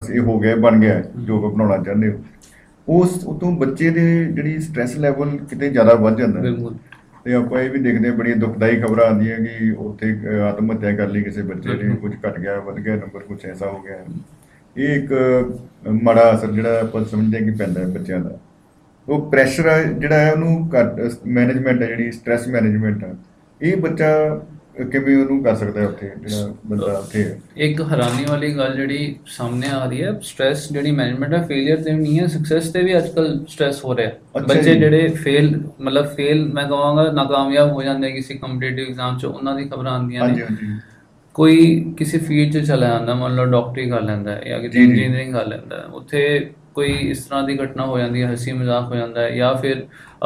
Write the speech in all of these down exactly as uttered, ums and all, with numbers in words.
ਇਹ ਹੋ ਗਿਆ ਬਣ ਗਿਆ ਜੋ ਆਪਾਂ ਬਣਾਉਣਾ ਚਾਹੁੰਦੇ ਹੋ ਉਸ ਉਤੋਂ ਬੱਚੇ ਦੇ ਜਿਹੜੀ ਸਟ੍ਰੈਸ ਲੈਵਲ ਕਿਤੇ ਜ਼ਿਆਦਾ ਵੱਧ ਜਾਂਦਾ ਬਿਲਕੁਲ। ਤੇ ਆਪਾਂ ਇਹ ਵੀ ਦੇਖਦੇ ਹਾਂ ਬੜੀਆਂ ਦੁਖਦਾਈ ਖਬਰਾਂ ਆਉਂਦੀਆਂ ਕਿ ਉੱਥੇ ਆਤਮ ਹੱਤਿਆ ਕਰ ਲਈ ਕਿਸੇ ਬੱਚੇ ਨੇ, ਕੁਝ ਘਟ ਗਿਆ ਵੱਧ ਗਿਆ ਨੰਬਰ, ਕੁਛ ਐਸਾ ਹੋ ਗਿਆ। ਇਹ ਇੱਕ ਮਾੜਾ ਅਸਰ ਜਿਹੜਾ ਆਪਾਂ ਸਮਝਦੇ ਕਿ ਪੈਂਦਾ ਹੈ ਬੱਚਿਆਂ ਦਾ। ਉਹ ਪ੍ਰੈਸ਼ਰ ਜਿਹੜਾ ਹੈ ਉਹਨੂੰ ਘੱਟ ਮੈਨੇਜਮੈਂਟ ਹੈ ਜਿਹੜੀ ਸਟ੍ਰੈਸ ਮੈਨੇਜਮੈਂਟ ਆ ਇਹ ਬੱਚਾ ਕਿਵੇਂ ਉਹਨੂੰ ਕਰ ਸਕਦਾ ਉੱਥੇ ਜਿਹੜਾ ਬੰਦਾ ਉੱਥੇ ਹੈ। ਇੱਕ ਹੈਰਾਨੀ ਵਾਲੀ ਗੱਲ ਜਿਹੜੀ ਸਾਹਮਣੇ ਆ ਰਹੀ ਹੈ, ਸਟ੍ਰੈਸ ਜਿਹੜੀ ਮੈਨੇਜਮੈਂਟ ਹੈ ਫੇਲੀਅਰ ਤੇ ਨਹੀਂ ਹੈ, ਸਕਸੈਸ ਤੇ ਵੀ ਅੱਜ ਕੱਲ ਸਟ੍ਰੈਸ ਹੋ ਰਿਹਾ। ਬੱਚੇ ਜਿਹੜੇ ਫੇਲ ਮਤਲਬ ਫੇਲ ਮੈਂ ਕਹਾਂਗਾ ਨਾਕਾਮਯਾਬ ਹੋ ਜਾਂਦੇ ਕਿਸੇ ਕੰਪੀਟੀਟਿਵ ਐਗਜ਼ਾਮ 'ਚ, ਉਹਨਾਂ ਦੀ ਖਬਰਾਂ ਆਉਂਦੀਆਂ ਨੇ। ਕੋਈ ਕਿਸੇ ਫੀਲਡ 'ਚ ਚਲਾ ਜਾਂਦਾ, ਮੰਨ ਲਓ ਡਾਕਟਰੀ ਕਰ ਲੈਂਦਾ ਹੈ ਜਾਂ ਕਿਤੇ ਇੰਜੀਨੀਅਰਿੰਗ ਕਰ ਲੈਂਦਾ ਹੈ, ਉੱਥੇ ਕੋਈ ਇਸ ਤਰ੍ਹਾਂ ਦੀ ਘਟਨਾ ਹੋ ਜਾਂਦੀ ਹੈ, ਹੱਸੀ ਮਜ਼ਾਕ ਹੋ ਜਾਂਦਾ ਹੈ, ਜਾਂ ਫਿਰ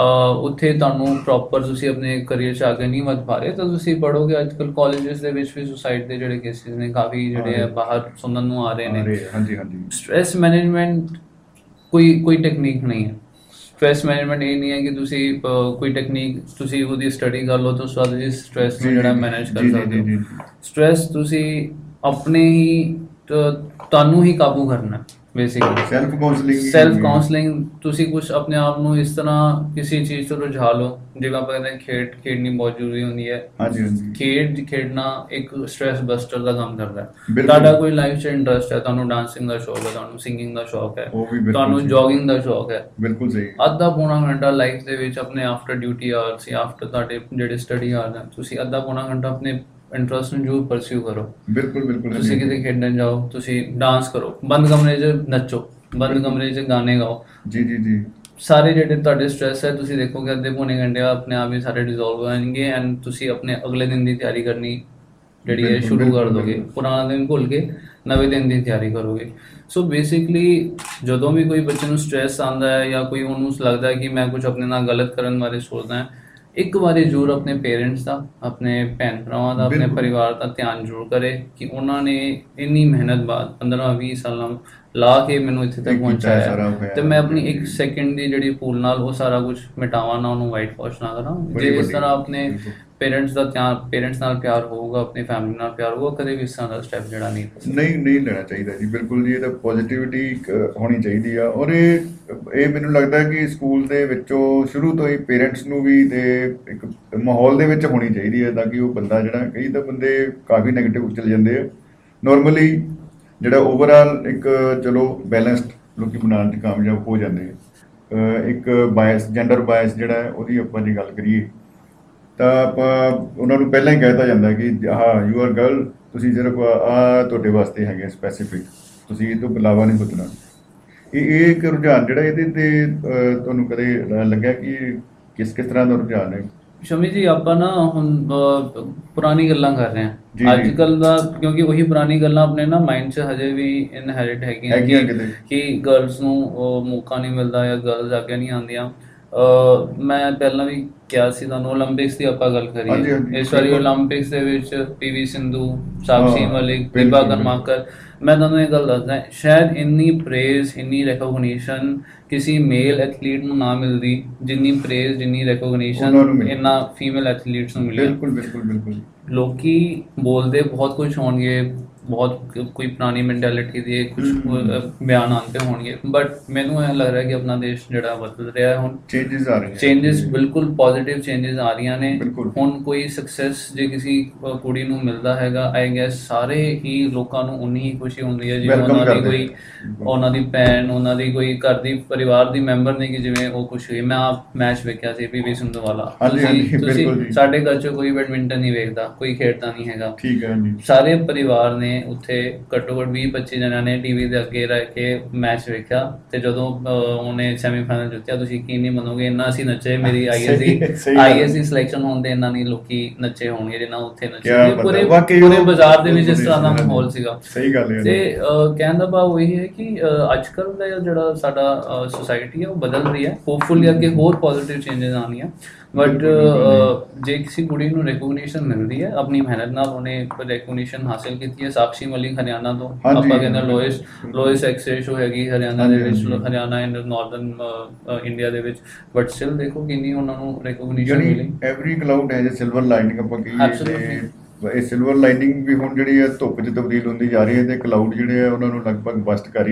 ਉੱਥੇ ਤੁਹਾਨੂੰ ਪ੍ਰੋਪਰ ਤੁਸੀਂ ਆਪਣੇ ਕਰੀਅਰ 'ਚ ਅੱਗੇ ਨਹੀਂ ਵੱਧ ਪਾ ਰਹੇ ਤਾਂ ਤੁਸੀਂ ਪੜ੍ਹੋਗੇ। ਅੱਜ ਕੱਲ੍ਹ ਕਾਲਜਿਸ ਦੇ ਵਿੱਚ ਵੀ ਸੁਸਾਈਡ ਦੇ ਜਿਹੜੇ ਕੇਸਿਸ ਨੇ ਕਾਫੀ ਜਿਹੜੇ ਹੈ ਬਾਹਰ ਸੁਣਨ ਨੂੰ ਆ ਰਹੇ ਨੇ। ਹਾਂਜੀ ਹਾਂਜੀ। ਸਟ੍ਰੈਸ ਮੈਨੇਜਮੈਂਟ ਕੋਈ ਕੋਈ ਟੈਕਨੀਕ ਨਹੀਂ ਹੈ। ਸਟ੍ਰੈਸ ਮੈਨੇਜਮੈਂਟ ਇਹ ਨਹੀਂ ਹੈ ਕਿ ਤੁਸੀਂ ਕੋਈ ਟੈਕਨੀਕ ਤੁਸੀਂ ਉਹਦੀ ਸਟੱਡੀ ਕਰ ਲਓ ਤਾਂ ਉਸ ਤੋਂ ਬਾਅਦ ਤੁਸੀਂ ਸਟ੍ਰੈਸ ਨੂੰ ਜਿਹੜਾ ਮੈਨੇਜ ਕਰ ਸਕਦੇ ਹੋ। ਸਟ੍ਰੈਸ ਤੁਸੀਂ ਆਪਣੇ ਹੀ ਤੁਹਾਨੂੰ ਹੀ ਕਾਬੂ ਕਰਨਾ basically. Self counselling self counselling ਤੁਸੀਂ ਕੁਛ ਆਪਣੇ ਆਪ ਨੂੰ ਇਸ ਤਰ੍ਹਾਂ ਕਿਸੇ ਚੀਜ਼ ਤੋਂ ਰੁਝਾ ਲਓ, ਜਿਵੇਂ ਆਪਾਂ ਕਹਿੰਦੇ ਖੇਡ ਖੇਡਣੀ ਬਹੁਤ ਜ਼ਰੂਰੀ ਹੁੰਦੀ ਹੈ। ਹਾਂਜੀ ਹਾਂਜੀ। ਖੇਡ ਖੇਡਣਾ ਇੱਕ ਸਟ੍ਰੈਸ ਬਸਟਰ ਦਾ ਕੰਮ ਕਰਦਾ ਹੈ। ਤੁਹਾਡਾ ਕੋਈ ਲਾਈਫ 'ਚ ਇੰਟਰਸਟ ਹੈ, ਤੁਹਾਨੂੰ ਡਾਂਸਿੰਗ ਦਾ ਸ਼ੌਕ ਹੈ, ਤੁਹਾਨੂੰ ਸਿੰਗਿੰਗ ਦਾ ਸ਼ੌਕ ਹੈ, ਤੁਹਾਨੂੰ ਜੋਗਿੰਗ ਦਾ ਸ਼ੌਕ ਹੈ, ਬਿਲਕੁਲ ਸਹੀ। ਅੱਧਾ ਪੌਣਾ ਘੰਟਾ ਲਾਈਫ ਦੇ ਵਿੱਚ ਆਪਣੇ ਆਫਟਰ ਡਿਊਟੀ ਆਵਰਸ ਜਾਂ ਆਫਟਰ ਤੁਹਾਡੇ ਜਿਹੜੇ ਸਟੱਡੀ ਆਵਰਸ ਹੈ, ਤੁਸੀਂ ਅੱਧਾ ਪੌਣਾ ਘੰਟਾ ਆਪਣੇ ਇੰਟਰਸਟ ਨੂੰ ਜ਼ਰੂਰ ਪਰਸਿਊ ਕਰੋ। ਬਿਲਕੁਲ ਬਿਲਕੁਲ। ਤੁਸੀਂ ਕਿਤੇ ਖੇਡਣ ਜਾਓ, ਤੁਸੀਂ ਡਾਂਸ ਕਰੋ, ਬੰਦ ਕਮਰੇ 'ਚ ਨੱਚੋ, ਬੰਦ ਕਮਰੇ 'ਚ ਗਾਣੇ ਗਾਓ। ਜੀ ਜੀ ਜੀ। ਸਾਰੇ ਜਿਹੜੇ ਤੁਹਾਡੇ ਸਟ੍ਰੈਸ ਹੈ ਤੁਸੀਂ ਦੇਖੋਗੇ ਅੱਧੇ ਪੌਣੇ ਘੰਟੇ ਆਪਣੇ ਆਪ ਹੀ ਸਾਰੇ ਡਿਜ਼ੋਲਵ ਹੋ ਜਾਣਗੇ ਐਂਡ ਤੁਸੀਂ ਆਪਣੇ ਅਗਲੇ ਦਿਨ ਦੀ ਤਿਆਰੀ ਕਰਨੀ ਜਿਹੜੀ ਹੈ ਸ਼ੁਰੂ ਕਰ ਦੋਗੇ। ਪੁਰਾਣਾ ਦਿਨ ਭੁੱਲ ਕੇ ਨਵੇਂ ਦਿਨ ਦੀ ਤਿਆਰੀ ਕਰੋਗੇ। ਸੋ ਬੇਸਿਕਲੀ ਜਦੋਂ ਵੀ ਕੋਈ ਬੱਚੇ ਨੂੰ ਸਟ੍ਰੈਸ ਆਉਂਦਾ ਹੈ ਜਾਂ ਕੋਈ ਉਹਨੂੰ ਲੱਗਦਾ ਹੈ ਕਿ ਮੈਂ ਕੁਝ ਆਪਣੇ ਨਾਲ ਗਲਤ ਕਰਨ ਬਾਰੇ ਸੋਚਦਾ ਹਾਂ, ਇੱਕ ਵਾਰੀ ਜ਼ਰੂਰ ਆਪਣੇ ਪੇਰੈਂਟਸ ਦਾ, ਆਪਣੇ ਭੈਣ ਭਰਾਵਾਂ ਦਾ, ਆਪਣੇ ਪਰਿਵਾਰ ਦਾ ਧਿਆਨ ਜ਼ਰੂਰ ਕਰੇ ਕਿ ਉਹਨਾਂ ਨੇ ਇੰਨੀ ਮਿਹਨਤ ਬਾਅਦ ਪੰਦਰਾਂ ਵੀਹ ਸਾਲਾਂ ਲਾ ਕੇ ਮੈਨੂੰ ਇੱਥੇ ਤੱਕ ਪਹੁੰਚਾਇਆ ਤੇ ਮੈਂ ਆਪਣੀ ਇੱਕ ਸੈਕਿੰਡ ਦੀ ਜਿਹੜੀ ਭੂਲ ਨਾਲ ਉਹ ਸਾਰਾ ਕੁਝ ਮਿਟਾਵਾਂ ਨਾ, ਉਹਨੂੰ ਵਾਈਟ ਵਾਸ਼ ਨਾ ਕਰਾਂ। ਜੇ ਇਸ ਤਰ੍ਹਾਂ ਆਪਣੇ ਪੇਰੈਂਟਸ ਦਾ ਧਿਆਨ, ਪੇਰੈਂਟਸ ਨਾਲ ਪਿਆਰ ਹੋਊਗਾ, ਆਪਣੀ ਫੈਮਿਲੀ ਨਾਲ ਪਿਆਰ ਹੋਊਗਾ, ਕਦੇ ਵੀ ਇਸ ਤਰ੍ਹਾਂ ਦਾ ਸਟੈਪ ਜਿਹੜਾ ਨਹੀਂ ਨਹੀਂ ਨਹੀਂ ਲੈਣਾ ਚਾਹੀਦਾ ਜੀ। ਬਿਲਕੁਲ ਜੀ, ਇਹ ਤਾਂ ਪੋਜ਼ਿਟਿਵਿਟੀ ਹੋਣੀ ਚਾਹੀਦੀ ਆ। ਔਰ ਇਹ ਇਹ ਮੈਨੂੰ ਲੱਗਦਾ ਕਿ ਸਕੂਲ ਦੇ ਵਿੱਚੋਂ ਸ਼ੁਰੂ ਤੋਂ ਹੀ ਪੇਰੈਂਟਸ ਨੂੰ ਵੀ ਤੇ ਇੱਕ ਮਾਹੌਲ ਦੇ ਵਿੱਚ ਹੋਣੀ ਚਾਹੀਦੀ ਹੈ ਤਾਂ ਕਿ ਉਹ ਬੰਦਾ ਜਿਹੜਾ, ਕਈ ਤਾਂ ਬੰਦੇ ਕਾਫੀ ਨੈਗੇਟਿਵ ਚਲੇ ਜਾਂਦੇ ਆ। ਨੋਰਮਲੀ ਜਿਹੜਾ ਓਵਰਆਲ ਇੱਕ ਚਲੋ ਬੈਲੈਂਸਡ ਲੋਕੀ ਬਣਾਉਣ 'ਚ ਕਾਮਯਾਬ ਹੋ ਜਾਂਦੇ ਆ। ਇੱਕ ਬਾਇਸ, ਜੈਂਡਰ ਬਾਇਸ ਜਿਹੜਾ ਉਹਦੀ ਆਪਾਂ ਜੇ ਗੱਲ ਕਰੀਏ ਤਾਂ ਆਪਾਂ ਉਹਨਾਂ ਨੂੰ ਪਹਿਲਾਂ ਹੀ ਕਹਿ ਦਿੱਤਾ ਜਾਂਦਾ ਕਿ ਹਾਂ ਯੂ ਆਰ ਗਰਲ, ਤੁਸੀਂ ਸਿਰਫ ਆਹ ਤੁਹਾਡੇ ਵਾਸਤੇ ਹੈਗੇ ਸਪੈਸੀਫਿਕ, ਤੁਸੀਂ ਇਹ ਤੋਂ ਇਲਾਵਾ ਨਹੀਂ ਸੋਚਣਾ। ਇਹ ਇਹ ਇੱਕ ਰੁਝਾਨ ਜਿਹੜਾ ਇਹਦੇ 'ਤੇ ਤੁਹਾਨੂੰ ਕਦੇ ਲੱਗਿਆ ਕਿ ਕਿਸ ਕਿਸ ਤਰ੍ਹਾਂ ਦਾ ਰੁਝਾਨ ਹੈ? ਸ਼ਮੀ ਜੀ, ਆਪਾਂ ਨਾ ਹੁਣ ਪੁਰਾਣੀ ਗੱਲਾਂ ਕਰ ਰਹੇ ਹਾਂ ਅੱਜ ਕੱਲ੍ਹ ਦਾ, ਕਿਉਂਕਿ ਉਹੀ ਪੁਰਾਣੀ ਗੱਲਾਂ ਆਪਣੇ ਨਾ ਮਾਈਂਡ 'ਚ ਹਜੇ ਵੀ ਇਨਹੈਰਿਟ ਹੈਗੀਆਂ ਕਿ ਗਰਲਸ ਨੂੰ ਮੌਕਾ ਨਹੀਂ ਮਿਲਦਾ ਜਾਂ ਗਰਲਸ ਅੱਗੇ ਨਹੀਂ ਆਉਂਦੀਆਂ। ਮੈਂ ਪਹਿਲਾਂ ਵੀ ਕਿਹਾ ਸੀ ਤੁਹਾਨੂੰ, ਓਲੰਪਿਕਸ ਦੀ ਆਪਾਂ ਗੱਲ ਕਰੀਏ, ਇਸ ਵਾਰੀ ਓਲੰਪਿਕਸ ਦੇ ਵਿੱਚ ਪੀ ਵੀ ਸਿੰਧੂ, ਸਾਕਸ਼ੀ ਮਲਿਕ, ਦੀਪਾ ਕਰਮਾਕਰ, ਮੈਂ ਤੁਹਾਨੂੰ ਇਹ ਗੱਲ ਦੱਸਦਾ ਸ਼ਾਇਦ ਇੰਨੀ ਪ੍ਰੇਜ਼, ਇੰਨੀ ਰੈਕੋਗਨੀਸ਼ਨ ਕਿਸੇ ਮੇਲ ਐਥਲੀਟ ਨੂੰ ਨਾ ਮਿਲਦੀ ਜਿੰਨੀ ਪ੍ਰੇਜ਼, ਜਿੰਨੀ ਰੈਕੋਗਨੀਸ਼ਨ ਇਹਨਾਂ ਫੀਮੇਲ ਐਥਲੀਟਸ ਨੂੰ ਮਿਲੀ। ਬਿਲਕੁਲ ਬਿਲਕੁਲ ਬਿਲਕੁਲ। ਲੋਕੀ ਬੋਲਦੇ ਬਹੁਤ ਕੁਝ ਹੋਣਗੇ, ਬਹੁਤ ਕੋਈ ਪੁਰਾਣੀ ਮੈਂਟੈਲਿਟੀ ਦੇ ਕੁਝ ਬਿਆਨ ਆਉਂਦੇ ਹੋਣਗੇ, ਬਟ ਮੈਨੂੰ ਇਹ ਲੱਗ ਰਿਹਾ ਕਿ ਆਪਣਾ ਦੇਸ਼ ਜਿਹੜਾ ਬਦਲ ਰਿਹਾ ਹੁਣ, ਚੇਂਜਿਸ ਆ ਰਹੀਆਂ, ਚੇਂਜਿਸ ਬਿਲਕੁਲ ਪੋਜ਼ਿਟਿਵ ਚੇਂਜਿਸ ਆ ਰਹੀਆਂ ਨੇ। ਹੁਣ ਕੋਈ ਸਕਸੈਸ ਜੇ ਕਿਸੇ ਕੁੜੀ ਨੂੰ ਮਿਲਦਾ ਹੈਗਾ, ਆਈ ਗੈਸ ਸਾਰੇ ਹੀ ਲੋਕਾਂ ਨੂੰ ਉਨੀ ਹੀ ਖੁਸ਼ੀ ਹੁੰਦੀ ਹੈ ਜਿਵੇਂ ਉਹਨਾਂ ਦੀ ਕੋਈ, ਉਹਨਾਂ ਦੀ ਭੈਣ, ਉਹਨਾਂ ਦੀ ਕੋਈ ਘਰ ਦੀ ਪਰਿਵਾਰ ਦੀ ਮੈਂਬਰ ਨੇ ਕਿ ਜਿਵੇਂ ਉਹ ਖੁਸ਼ ਹੋਈ। ਮੈਂ ਆਪ ਮੈਚ ਵੇਖਿਆ ਸੀ ਪੀ ਵੀ ਸਿੰਧੂ ਵਾਲਾ, ਤੁਸੀਂ ਤੁਸੀਂ ਸਾਡੇ ਘਰ 'ਚ ਕੋਈ ਬੈਡਮਿੰਟਨ ਨਹੀਂ ਵੇਖਦਾ, ਕੋਈ ਖੇਡਦਾ ਨਹੀਂ ਹੈਗਾ, ਸਾਰੇ ਪਰਿਵਾਰ ਨੇ ਉੱਥੇ ਘੱਟੋ ਘੱਟ ਵੀਹ ਪੱਚੀ ਜਣਿਆਂ ਨੇ ਟੀਵੀ ਦੇ ਅੱਗੇ ਰਹਿ ਕੇ ਮੈਚ ਵੇਖਿਆ ਤੇ ਜਦੋਂ ਉਹਨੇ ਸੈਮੀਫਾਈਨਲ ਜਿੱਤਿਆ, ਤੁਸੀਂ ਯਕੀਨ ਨਹੀਂ ਮੰਨੋਗੇ ਇੰਨਾ ਅਸੀਂ ਨੱਚੇ। ਮੇਰੀ I S the I S the selection ਹੋਣ ਦੇ ਇੰਨਾ ਨਹੀਂ ਲੋਕੀ ਨੱਚੇ ਹੋਣਗੇ ਜਿੰਨਾ ਉੱਥੇ ਨੱਚੇ। ਪੂਰੇ ਪੂਰੇ ਬਾਜ਼ਾਰ ਦੇ ਵਿੱਚ ਇਸ ਤਰ੍ਹਾਂ ਦਾ ਮਾਹੌਲ ਸੀਗਾ। ਸਹੀ ਗੱਲ ਹੈ। ਤੇ ਕਹਿਣ ਦਾ ਭਾਵ ਉਹੀ ਹੈ ਕਿ ਅੱਜ ਕੱਲ੍ਹ ਦਾ ਜਿਹੜਾ ਸਾਡਾ ਸੁਸਾਇਟੀ ਹੈ ਉਹ ਬਦਲ ਰਹੀ ਹੈ। ਹੋਪਫੁਲੀ ਅੱਗੇ ਹੋਰ ਪੋਜ਼ੀਟਿਵ ਚੇਂਜਿਸ ਆਉਣੀਆਂ, ਬਟ ਜੇ ਕਿਸੇ ਕੁੜੀ ਨੂੰ ਰੈਕੋਗਨੀਸ਼ਨ ਮਿਲਦੀ ਹੈ ਆਪਣੀ ਮਿਹਨਤ ਨਾਲ, ਉਹਨੇ ਰੈਕੋਗਨੀਸ਼ਨ ਹਾਸਿਲ ਕੀਤੀ ਹੈ। ਸਾਕਸ਼ੀ ਮਲਿਕ ਹਰਿਆਣਾ ਤੋਂ, ਆਪਾਂ ਕਹਿੰਦੇ ਲੋਇਸਟ ਲੋਇਸਟ ਐਕਸ ਰੇਸ਼ੋ ਹੈਗੀ ਹਰਿਆਣਾ ਦੇ ਵਿੱਚ, ਹਰਿਆਣਾ ਐਂਡ ਨਾਰਦਰਨ ਇੰਡੀਆ ਦੇ ਵਿੱਚ, ਬਟ ਸਟਿਲ ਦੇਖੋ ਕਿੰਨੀ ਉਹਨਾਂ ਨੂੰ ਰੈਕੋਗਨੀਸ਼ਨ ਮਿਲੀ। Every cloud has a silver lining ਆਪਾਂ ਕਹੀਏ, ਇਹ ਸਿਲਵਰ ਲਾਈਨਿੰਗ ਵੀ ਹੁਣ ਜਿਹੜੀ ਹੈ ਧੁੱਪ 'ਚ ਤਬਦੀਲ ਹੁੰਦੀ ਜਾ ਰਹੀ ਹੈ ਤੇ ਕਲਾਊਡ ਜਿਹੜੇ ਆ ਉਹਨਾਂ ਨੂੰ ਲਗਭਗ ਬਸਟ ਕਰ